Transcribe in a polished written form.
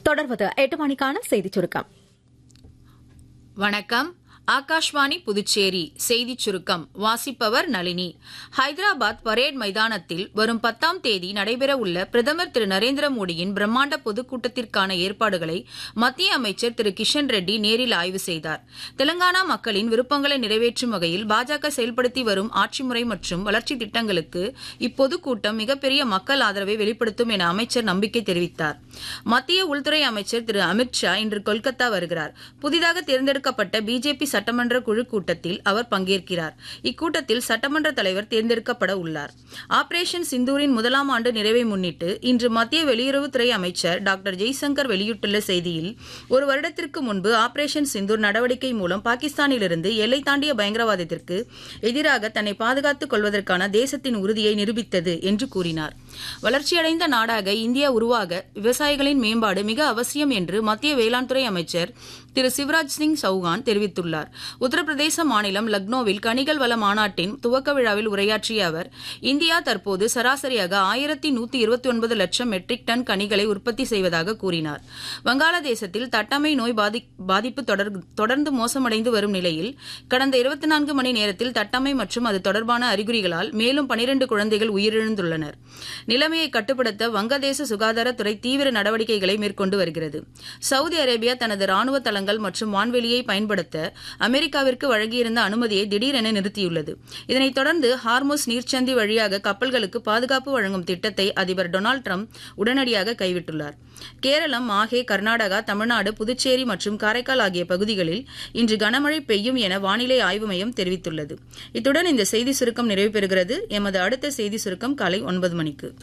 தொடர்வது 8 மணிக்கான செய்திச் சுருக்கம். வணக்கம். ஆகாஷ்வாணி புதுச்சேரி செய்திச் சுருக்கம் வாசிப்பவர் நளினி. ஹைதராபாத் பரேட் மைதானத்தில் வரும் 10ஆம் தேதி நடைபெறவுள்ள பிரதமர் திரு நரேந்திர மோடியின் பிரம்மாண்ட பொதுக்கூட்டத்திற்கான ஏற்பாடுகளை மத்திய அமைச்சர் திரு கிஷன் ரெட்டி நேரில் ஆய்வு செய்தார். தெலங்கானா மக்களின் விருப்பங்களை நிறைவேற்றும் வகையில் பாஜக செயல்படுத்தி வரும் ஆட்சி முறை மற்றும் வளர்ச்சி திட்டங்களுக்கு இப்பொதுக்கூட்டம் மிகப்பெரிய மக்கள் ஆதரவை வெளிப்படுத்தும் என அமைச்சர் நம்பிக்கை தெரிவித்தார். மத்திய உள்துறை அமைச்சர் திரு அமித் ஷா இன்று கொல்கத்தா வருகிறார். புதிதாக தேர்ந்தெடுக்கப்பட்ட பிஜேபி சட்டமன்ற குழு கூட்டத்தில் அவர் பங்கேற்கிறார். இக்கூட்டத்தில் சட்டமன்ற தலைவர் தேர்ந்தெடுக்கப்பட உள்ளார். ஆபரேஷன் சிந்தூரின் 1ஆம் ஆண்டு நிறைவை முன்னிட்டு இன்று மத்திய வெளியுறவுத்துறை அமைச்சர் டாக்டர் ஜெய்சங்கர் வெளியிட்டுள்ள செய்தியில், ஒரு வருடத்திற்கு முன்பு ஆபரேஷன் சிந்தூர் நடவடிக்கை மூலம் பாகிஸ்தானிலிருந்து எல்லை தாண்டிய பயங்கரவாதத்திற்கு எதிராக தன்னை பாதுகாத்துக் கொள்வதற்கான தேசத்தின் உறுதியை நிரூபித்தது என்று கூறினார். வளர்ச்சியடைந்த நாடாக இந்தியா உருவாக விவசாயிகளின் மேம்பாடு மிக அவசியம் என்று மத்திய வேளாண் துறை அமைச்சர் திரு சிவராஜ் சிங் சௌகான் தெரிவித்துள்ளார். உத்தரப்பிரதேச மாநிலம் லக்னோவில் கனிகள் வள மாநாட்டின் துவக்க விழாவில் உரையாற்றிய அவர், இந்தியா தற்போது சராசரியாக 1129 லட்சம் மெட்ரிக் டன் கனிகளை உற்பத்தி செய்வதாக கூறினார். வங்காளதேசத்தில் தட்டம்மை நோய் பாதிப்பு தொடர்ந்து மோசமடைந்து வரும் நிலையில் கடந்த 24 மணி நேரத்தில் தட்டம்மை மற்றும் அது தொடர்பான அறிகுறிகளால் மேலும் 12 குழந்தைகள் உயிரிழந்துள்ளனர். நிலைமையை கட்டுப்படுத்த வங்கதேச சுகாதாரத்துறை தீவிர நடவடிக்கைகளை மேற்கொண்டு வருகிறது. சவுதி அரேபியா தனது ராணுவ தளங்கள் மற்றும் வான்வெளியை பயன்படுத்த அமெரிக்காவிற்கு வழங்கியிருந்த அனுமதியை திடீரென நிறுத்தியுள்ளது. இதனைத் தொடர்ந்து ஹார்முஸ் நீர்ச்சந்தி வழியாக கப்பல்களுக்கு பாதுகாப்பு வழங்கும் திட்டத்தை அதிபர் டொனால்டு டிரம்ப் உடனடியாக கைவிட்டுள்ளார். கேரளம், மாஹே, கர்நாடகா, தமிழ்நாடு, புதுச்சேரி மற்றும் காரைக்கால் ஆகிய பகுதிகளில் இன்று கனமழை பெய்யும் என வானிலை ஆய்வு மையம் தெரிவித்துள்ளது. இத்துடன் இந்த செய்தி சுருக்கம் நிறைவு பெறுகிறது. எமது அடுத்த செய்தி சுருக்கம் காலை 9 மணிக்கு.